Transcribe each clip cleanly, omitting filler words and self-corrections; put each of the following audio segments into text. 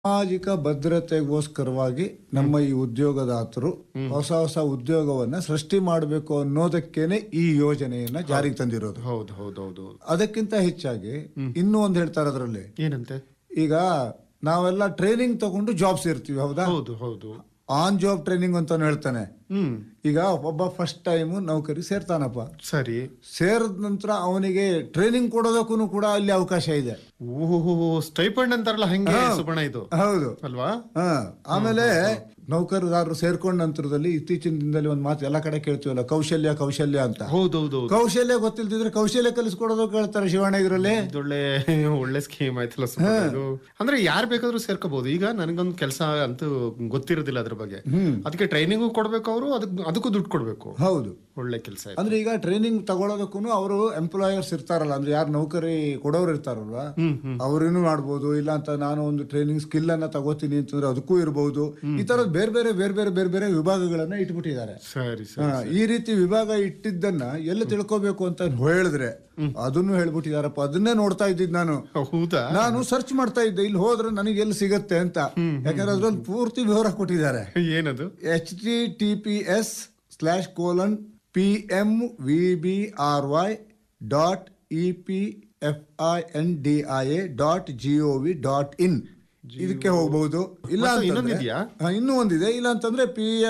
ಸಾಮಾಜಿಕ ಭದ್ರತೆಗೋಸ್ಕರವಾಗಿ ನಮ್ಮ ಈ ಉದ್ಯೋಗದಾತರು ಹೊಸ ಹೊಸ ಉದ್ಯೋಗವನ್ನ ಸೃಷ್ಟಿ ಮಾಡಬೇಕು ಅನ್ನೋದಕ್ಕೇನೆ ಈ ಯೋಜನೆಯನ್ನ ಜಾರಿಗೆ ತಂದಿರೋದು. ಹೌದು ಹೌದು ಹೌದು. ಅದಕ್ಕಿಂತ ಹೆಚ್ಚಾಗಿ ಇನ್ನೂ ಒಂದು ಹೇಳ್ತಾರೆ ಅದರಲ್ಲಿ. ಏನಂತೆ? ಈಗ ನಾವೆಲ್ಲ ಟ್ರೈನಿಂಗ್ ತಗೊಂಡು ಜಾಬ್ಸ್ ಇರ್ತೀವಿ, ಹೌದಾ? ಹೌದು ಹೌದು. ಆನ್ ಜಾಬ್ ಟ್ರೈನಿಂಗ್ ಅಂತಾನು ಹೇಳ್ತಾನೆ. ಈಗ ಒಬ್ಬ ಫಸ್ಟ್ ಟೈಮ್ ನೌಕರಿ ಸೇರ್ತಾನಪ್ಪ, ಸರಿ. ಸೇರಿದ ನಂತರ ಅವನಿಗೆ ಟ್ರೈನಿಂಗ್ ಕೊಡೋದಕ್ಕೂ ಕೂಡ ಅಲ್ಲಿ ಅವಕಾಶ ಇದೆ. ಓಹೋ, ಸ್ಟೈಪಂಡ್ ಅಂತಾರಲ್ಲ ಹಂಗೆ ಸುಬಣ ಇದು. ಹೌದು ಅಲ್ವಾ? ಆಮೇಲೆ ನೌಕರದಾರರು ಸೇರ್ಕೊಂಡ ನಂತರದಲ್ಲಿ ಇತ್ತೀಚಿನ ದಿನದಲ್ಲಿ ಒಂದು ಮಾತು ಎಲ್ಲ ಕಡೆ ಕೇಳ್ತೀವಲ್ಲ, ಕೌಶಲ್ಯ ಕೌಶಲ್ಯ ಅಂತ. ಹೌದೌದು. ಕೌಶಲ್ಯ ಗೊತ್ತಿಲ್ದಿದ್ರೆ ಕೌಶಲ್ಯ ಕಲಿಸ್ಕೊಡೋದು ಕೇಳ್ತಾರೆ ಶಿವಣ್ಣ ಇದ್ರಲ್ಲಿ. ಒಳ್ಳೆ ಸ್ಕೀಮ್ ಆಯ್ತಲ್ಲ ಇದು. ಅಂದ್ರೆ ಯಾರು ಬೇಕಾದ್ರೂ ಸೇರ್ಕೋಬಹುದು. ಈಗ ನನಗೊಂದು ಕೆಲಸ ಅಂತೂ ಗೊತ್ತಿರೋದಿಲ್ಲ ಅದ್ರ ಬಗ್ಗೆ, ಅದಕ್ಕೆ ಟ್ರೈನಿಂಗ್ ಕೊಡ್ಬೇಕು, ಅವರು ಅದಕ್ಕೂ ದುಡ್ಡು ಕೊಡ್ಬೇಕು. ಹೌದು, ಒಳ್ಳೆ ಕೆಲಸ. ಅಂದ್ರೆ ಈಗ ಟ್ರೈನಿಂಗ್ ತಗೊಳೋದಕ್ಕೂ ಅವರು ಎಂಪ್ಲಾಯರ್ಸ್ ಇರ್ತಾರಲ್ಲ, ಅಂದ್ರೆ ಯಾರು ನೌಕರಿ ಕೊಡೋರು ಇರ್ತಾರಲ್ವಾ, ಅವ್ರೇನು ಮಾಡ್ಬೋದು. ಇಲ್ಲ ಅಂತ ನಾನು ಒಂದು ಟ್ರೈನಿಂಗ್ ಸ್ಕಿಲ್ ಅನ್ನ ತಗೋತೀನಿ ಅಂತಂದ್ರೆ ಅದಕ್ಕೂ ಇರಬಹುದು. ಈ ತರ ಬೇರೆ ಬೇರೆ ಬೇರೆ ಬೇರೆ ಬೇರೆ ಬೇರೆ ವಿಭಾಗಗಳನ್ನ ಇಟ್ಬಿಟ್ಟಿದ್ದಾರೆ. ಈ ರೀತಿ ವಿಭಾಗ ಇಟ್ಟಿದ್ದನ್ನ ಎಲ್ಲ ತಿಳ್ಕೋಬೇಕು ಅಂತ ಹೇಳಿದ್ರೆ ಅದನ್ನು ಹೇಳ್ಬಿಟ್ಟಿದಾರಪ್ಪ. ಅದನ್ನೇ ನೋಡ್ತಾ ಇದ್ದಿದ್ ನಾನು ಸರ್ಚ್ ಮಾಡ್ತಾ ಇದ್ದೆ, ಇಲ್ಲಿ ಹೋದ್ರೆ ನನಗೆ ಎಲ್ಲಿ ಸಿಗತ್ತೆ ಅಂತ. ಯಾಕಂದ್ರೆ ಅದ್ರಲ್ಲಿ ಪೂರ್ತಿ ವಿವರ ಕೊಟ್ಟಿದ್ದಾರೆ. ಏನದು? https://pmvbry.epfindia.gov.in ಇದಕ್ಕೆ ಹೋಗಬಹುದು. ಇಲ್ಲ ಇನ್ನೂ ಒಂದಿದೆ. ಇಲ್ಲ ಅಂತಂದ್ರೆ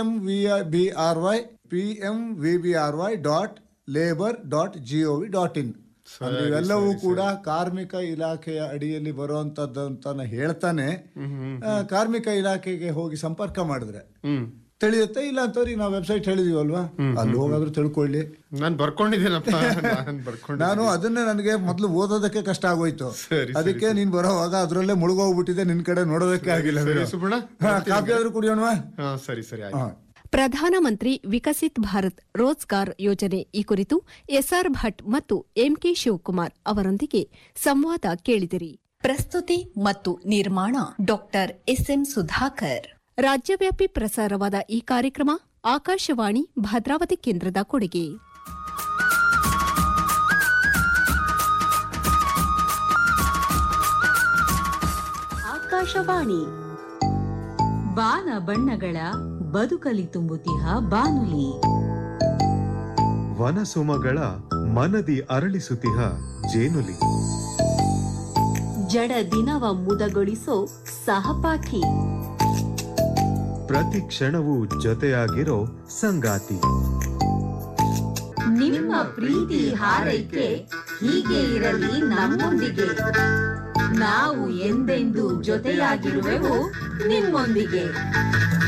pmvbry.labor.gov.in. ಇವೆಲ್ಲವೂ ಕೂಡ ಕಾರ್ಮಿಕ ಇಲಾಖೆಯ ಅಡಿಯಲ್ಲಿ ಬರುವಂತದ್ದು ಅಂತ ಹೇಳ್ತಾನೆ. ಕಾರ್ಮಿಕ ಇಲಾಖೆಗೆ ಹೋಗಿ ಸಂಪರ್ಕ ಮಾಡಿದ್ರೆ ತಿಳಿಯುತ್ತೆ. ಇಲ್ಲ ಅಂತವ್ರಿಗೆ ನಾವು ವೆಬ್ಸೈಟ್ ಹೇಳಿದೀವಲ್ವಾ, ಅಲ್ಲಿ ಹೋಗಾದ್ರೂ ತಿಳ್ಕೊಳ್ಳಿ. ನಾನು ಬರ್ಕೊಂಡಿದ್ದೇನಪ್ಪ, ನಾನು ಅದನ್ನೇ ನನಗೆ ಮೊದ್ಲು ಓದೋದಕ್ಕೆ ಕಷ್ಟ ಆಗೋಯ್ತು. ಅದಕ್ಕೆ ನೀನ್ ಬರೋವಾಗ ಅದ್ರಲ್ಲೇ ಮುಳುಗೋಗ್ಬಿಟ್ಟಿದೆ, ನಿನ್ ಕಡೆ ನೋಡೋದಕ್ಕೆ ಆಗಿಲ್ಲ. ಕಾಫಿ ಆದ್ರೂ ಕುಡಿಯೋಣವಾ? ಸರಿ ಸರಿ. ಪ್ರಧಾನಮಂತ್ರಿ ವಿಕಸಿತ್ ಭಾರತ್ ರೋಜ್ಗಾರ್ ಯೋಜನೆ ಈ ಕುರಿತು ಎಸ್ಆರ್ ಭಟ್ ಮತ್ತು ಎಂಕೆ ಶಿವಕುಮಾರ್ ಅವರೊಂದಿಗೆ ಸಂವಾದ ಕೇಳಿದಿರಿ. ಪ್ರಸ್ತುತಿ ಮತ್ತು ನಿರ್ಮಾಣ ಡಾಕ್ಟರ್ ಎಸ್ಎಂ ಸುಧಾಕರ್. ರಾಜ್ಯವ್ಯಾಪಿ ಪ್ರಸಾರವಾದ ಈ ಕಾರ್ಯಕ್ರಮ ಆಕಾಶವಾಣಿ ಭದ್ರಾವತಿ ಕೇಂದ್ರದ ಕೊಡುಗೆ. ಆಕಾಶವಾಣಿ ಬಾನ ಬಣ್ಣಗಳ ಬದುಕಲಿ ತುಂಬುತಿಹ ಬಾನುಲಿ, ವನಸುಮಗಳ ಮನದಿ ಅರಳಿಸುತಿಹ ಜೇನುಲಿ, ಜಡ ದಿನವ ಮುದಗೊಳಿಸೋ ಸಹಪಾಠಿ, ಪ್ರತಿ ಕ್ಷಣವೂ ಜೊತೆಯಾಗಿರೋ ಸಂಗಾತಿ. ನಿಮ್ಮ ಪ್ರೀತಿ ಹಾರೈಕೆ ಹೀಗೆ ಇರಲಿ ನಮ್ಮೊಂದಿಗೆ, ನಾವು ಎಂದೆಂದೂ ಜೊತೆಯಾಗಿರುವೆವು ನಿಮ್ಮೊಂದಿಗೆ.